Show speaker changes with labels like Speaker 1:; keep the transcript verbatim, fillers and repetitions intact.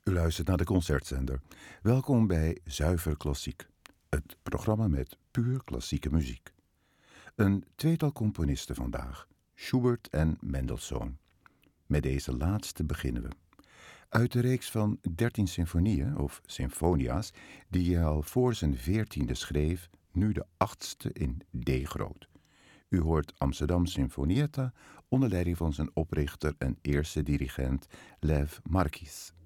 Speaker 1: U luistert naar de Concertzender. Welkom bij Zuiver Klassiek, het programma met puur klassieke muziek. Een tweetal componisten vandaag, Schubert en Mendelssohn. Met deze laatste beginnen we. Uit de reeks van dertien symfonieën, of symfonia's, die hij al voor zijn veertiende schreef, nu de achtste in D-groot. U hoort Amsterdam Sinfonietta onder leiding van zijn oprichter en eerste dirigent Lev Markis.